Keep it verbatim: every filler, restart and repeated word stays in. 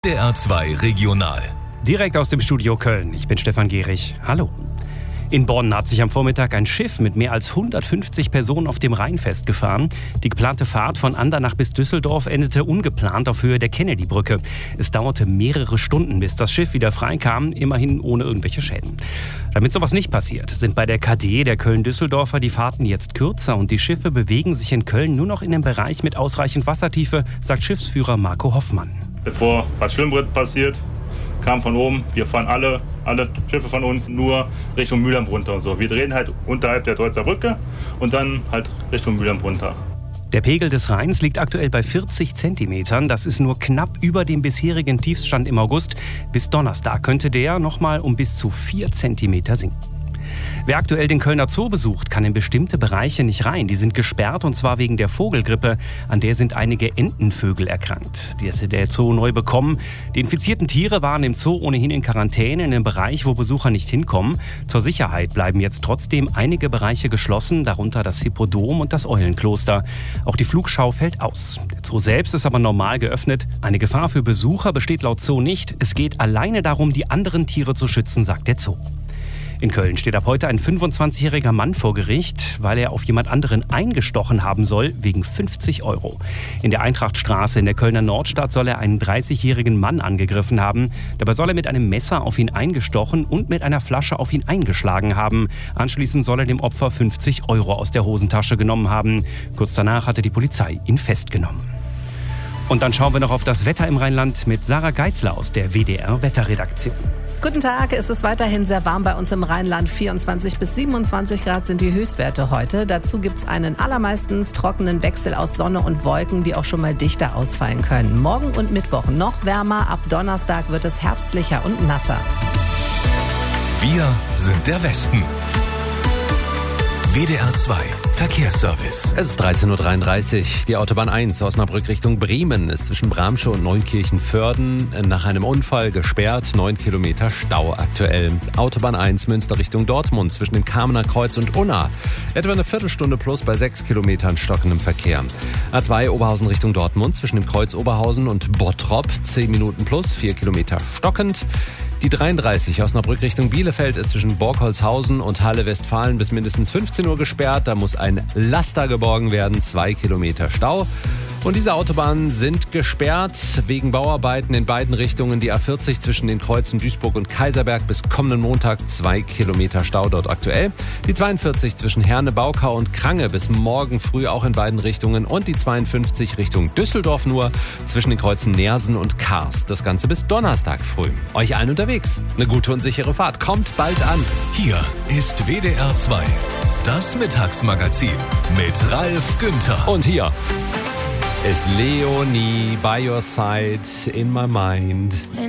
D R zwei Regional. Direkt aus dem Studio Köln. Ich bin Stefan Gehrig. Hallo. In Bonn hat sich am Vormittag ein Schiff mit mehr als hundertfünfzig Personen auf dem Rhein festgefahren. Die geplante Fahrt von Andernach bis Düsseldorf endete ungeplant auf Höhe der Kennedy-Brücke. Es dauerte mehrere Stunden, bis das Schiff wieder freikam, immerhin ohne irgendwelche Schäden. Damit sowas nicht passiert, sind bei der K D der Köln-Düsseldorfer die Fahrten jetzt kürzer und die Schiffe bewegen sich in Köln nur noch in einem Bereich mit ausreichend Wassertiefe, sagt Schiffsführer Marco Hoffmann. Bevor was Schlimmeres passiert, kam von oben, wir fahren alle, alle Schiffe von uns nur Richtung Mülheim runter. Und so. Wir drehen halt unterhalb der Deutzer Brücke und dann halt Richtung Mülheim runter. Der Pegel des Rheins liegt aktuell bei vierzig Zentimetern. Das ist nur knapp über dem bisherigen Tiefstand im August. Bis Donnerstag könnte der nochmal um bis zu vier Zentimeter sinken. Wer aktuell den Kölner Zoo besucht, kann in bestimmte Bereiche nicht rein. Die sind gesperrt und zwar wegen der Vogelgrippe. An der sind einige Entenvögel erkrankt. Die hatte der Zoo neu bekommen. Die infizierten Tiere waren im Zoo ohnehin in Quarantäne in einem Bereich, wo Besucher nicht hinkommen. Zur Sicherheit bleiben jetzt trotzdem einige Bereiche geschlossen, darunter das Hippodrom und das Eulenkloster. Auch die Flugschau fällt aus. Der Zoo selbst ist aber normal geöffnet. Eine Gefahr für Besucher besteht laut Zoo nicht. Es geht alleine darum, die anderen Tiere zu schützen, sagt der Zoo. In Köln steht ab heute ein fünfundzwanzigjähriger Mann vor Gericht, weil er auf jemand anderen eingestochen haben soll, wegen fünfzig Euro. In der Eintrachtstraße in der Kölner Nordstadt soll er einen dreißigjährigen Mann angegriffen haben. Dabei soll er mit einem Messer auf ihn eingestochen und mit einer Flasche auf ihn eingeschlagen haben. Anschließend soll er dem Opfer fünfzig Euro aus der Hosentasche genommen haben. Kurz danach hatte die Polizei ihn festgenommen. Und dann schauen wir noch auf das Wetter im Rheinland mit Sarah Geißler aus der W D R-Wetterredaktion. Guten Tag, es ist weiterhin sehr warm bei uns im Rheinland. vierundzwanzig bis siebenundzwanzig Grad sind die Höchstwerte heute. Dazu gibt es einen allermeistens trockenen Wechsel aus Sonne und Wolken, die auch schon mal dichter ausfallen können. Morgen und Mittwoch noch wärmer, ab Donnerstag wird es herbstlicher und nasser. Wir sind der Westen. W D R zwei Verkehrsservice. Es ist dreizehn Uhr dreiunddreißig. Die Autobahn eins Osnabrück Richtung Bremen ist zwischen Bramsche und Neunkirchen-Vörden nach einem Unfall gesperrt. Neun Kilometer Stau aktuell. Autobahn eins Münster Richtung Dortmund zwischen dem Kamener Kreuz und Unna. Etwa eine Viertelstunde plus bei sechs Kilometern stockendem Verkehr. A zwei Oberhausen Richtung Dortmund zwischen dem Kreuz Oberhausen und Bottrop. zehn Minuten plus, vier Kilometer stockend. Die dreiunddreißig Osnabrück Richtung Bielefeld ist zwischen Borkholzhausen und Halle Westfalen bis mindestens fünfzehn Uhr gesperrt. Da muss ein Laster geborgen werden, zwei Kilometer Stau. Und diese Autobahnen sind gesperrt wegen Bauarbeiten in beiden Richtungen. Die A vierzig zwischen den Kreuzen Duisburg und Kaiserberg bis kommenden Montag zwei Kilometer Stau dort aktuell. Die zweiundvierzig zwischen Herne, Baukau und Krange bis morgen früh auch in beiden Richtungen. Und die zweiundfünfzig Richtung Düsseldorf nur zwischen den Kreuzen Neersen und Kars. Das Ganze bis Donnerstag früh. Euch allen unterwegs. Eine gute und sichere Fahrt. Kommt bald an. Hier ist W D R zwei, das Mittagsmagazin mit Ralf Günther. Und hier ist Leonie, by your side, in my mind.